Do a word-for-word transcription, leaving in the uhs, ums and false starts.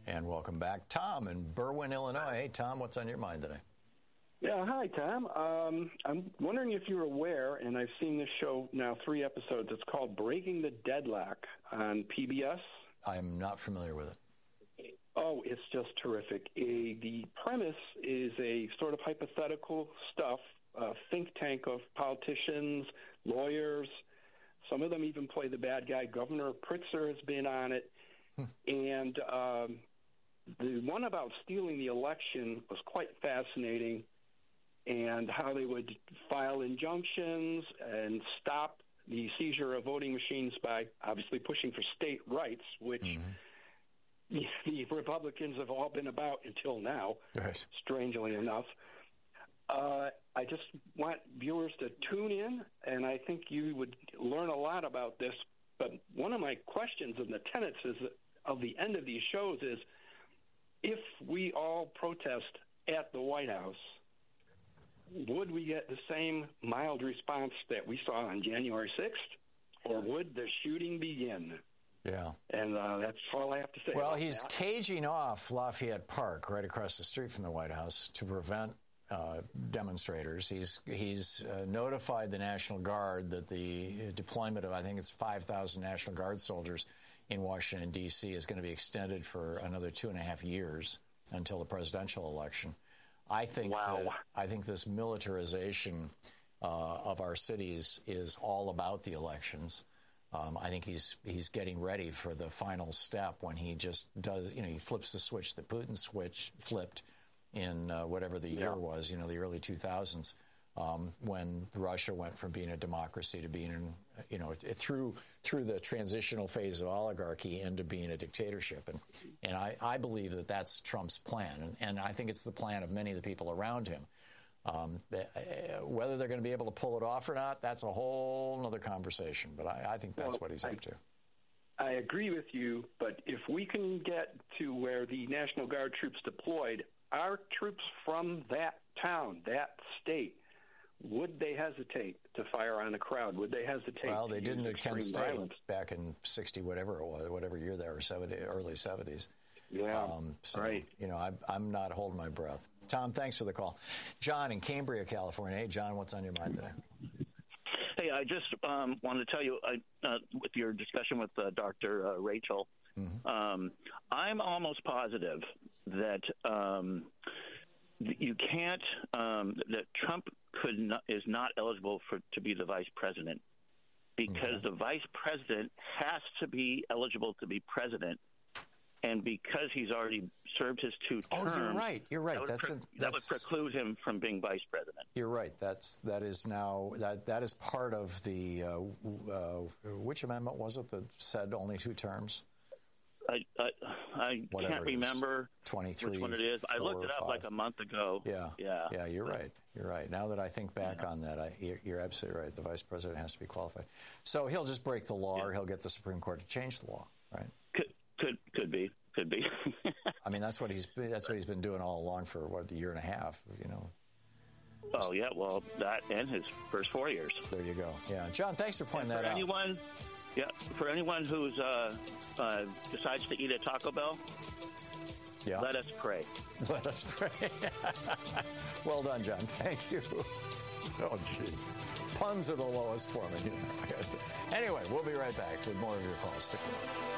And welcome back, Tom in Berwyn, Illinois. Hey, Tom, what's on your mind today? Yeah, hi, Tom. Um, I'm wondering if you're aware, and I've seen this show now three episodes. It's called Breaking the Deadlock on P B S. I'm not familiar with it. Oh, it's just terrific. A, the premise is a sort of hypothetical stuff, a think tank of politicians, lawyers. Some of them even play the bad guy. Governor Pritzker has been on it. and um, the one about stealing the election was quite fascinating, and how they would file injunctions and stop the seizure of voting machines by obviously pushing for state rights, which mm-hmm. the, the Republicans have all been about until now, right. strangely enough. Uh, I just want viewers to tune in, and I think you would learn a lot about this. But one of my questions and the tenets is of the end of these shows is, if we all protest at the White House, would we get the same mild response that we saw on January sixth, or would the shooting begin? Yeah. And uh, that's all I have to say. Well, he's that. caging off Lafayette Park right across the street from the White House to prevent uh, demonstrators. He's he's uh, notified the National Guard that the deployment of, I think it's five thousand National Guard soldiers in Washington, D C is going to be extended for another two and a half years until the presidential election. I think wow. that, I think this militarization uh, of our cities is all about the elections. Um, I think he's he's getting ready for the final step when he just does, you know, he flips the switch that Putin switch flipped in uh, whatever the year yeah. was, you know, the early two thousands, um, when Russia went from being a democracy to being, you know, through through the transitional phase of oligarchy into being a dictatorship. And and I, I believe that that's Trump's plan. And, and I think it's the plan of many of the people around him. Um, whether they're going to be able to pull it off or not, that's a whole other conversation. But I, I think that's well, what he's I, up to. I agree with you. But if we can get to where the National Guard troops deployed, our troops from that town, that state, would they hesitate to fire on a crowd? Would they hesitate? Well, to they didn't use at Kent State violence? back in sixty, whatever it was, whatever year they were, seventy, early seventies. Yeah, um, so, right. You know, I, I'm not holding my breath. Tom, thanks for the call. John in Cambria, California. Hey, John, what's on your mind today? Hey, I just um, wanted to tell you, I, uh, with your discussion with uh, Doctor Uh, Rachel, mm-hmm. um, I'm almost positive that um, you can't, um, that Trump could not, is not eligible for to be the vice president, because okay. the vice president has to be eligible to be president. And because he's already served his two terms, oh, you're right. You're right. That would, that's, pre- a, that that's would preclude him from being vice president. You're right. That's that is now that that is part of the uh, uh, which amendment was it that said only two terms? I I, I can't remember twenty-three, which one it is. I looked it up five. like a month ago. Yeah, yeah, yeah. You're right. You're right. Now that I think back yeah. on that, I, you're, you're absolutely right. The vice president has to be qualified. So he'll just break the law, yeah. or he'll get the Supreme Court to change the law. Right? Could could could be. Could be. I mean, that's what he's that's what he's been doing all along for what a year and a half. You know. Oh yeah, well that and his first four years. There you go. Yeah, John, thanks for pointing and that for anyone, out. Yeah, for anyone who's uh, uh, decides to eat at Taco Bell, yeah. let us pray. Let us pray. Well done, John. Thank you. Oh, jeez. Puns are the lowest for me. Anyway, we'll be right back with more of your calls. Stick around.